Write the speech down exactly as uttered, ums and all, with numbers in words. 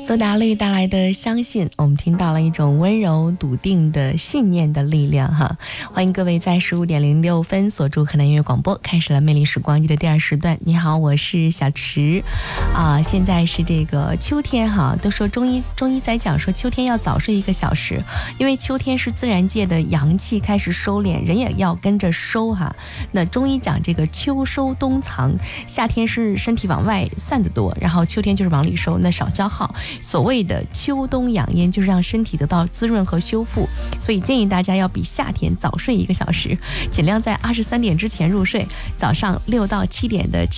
苏打绿带来的相信，我们听到了一种温柔笃定的信念的力量哈。欢迎各位在十五点零六分锁住河南音乐广播，开始了魅力时光机的第二时段。你好，我是小池啊。现在是这个秋天哈，都说中医中医在讲说秋天要早睡一个小时，因为秋天是自然界的阳气开始收敛，人也要跟着收哈。那中医讲这个秋收冬藏，夏天是身体往外散得多，然后秋天就是往里收，那少消耗。所谓的秋冬养阴，就是让身体得到滋润和修复，所以建议大家要比夏天早睡一个小时，尽量在二十三点之前入睡，早上六到七点的